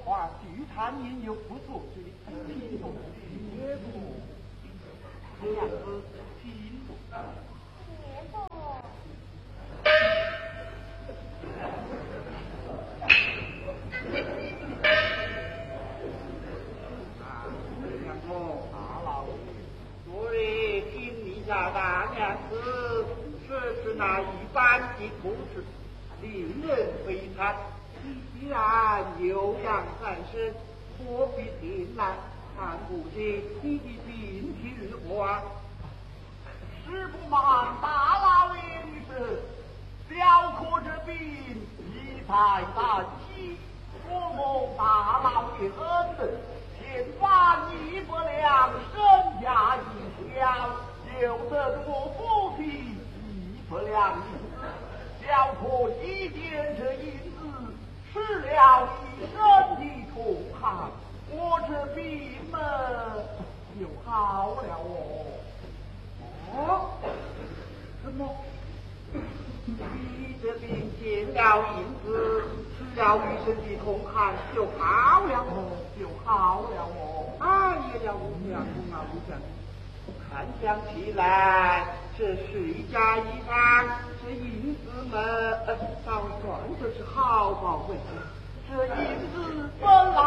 话，聚餐应有不错之理，听懂也不，这样子听懂。 别不。 大老爷，昨日听你家大娘子说是那一般的故事，令人悲惨。既然有养在身，何必前来？看不见你的病体如何啊？ 实不瞒大老爷女士，小可这病一在旦夕，我蒙大老爷恩德，千万一不良，身价一小，由得我夫妻一不良医，小可一见这银子，吃了一身的痛汗，我这病么就好了哦。 哦，怎么？你这病见了银子，吃了一身的痛汗就好了， 就好了哦。 哎呀，吴相公啊，吴相公，看想起来这谁家衣裳，这银子们倒算的是好宝贵。这银子本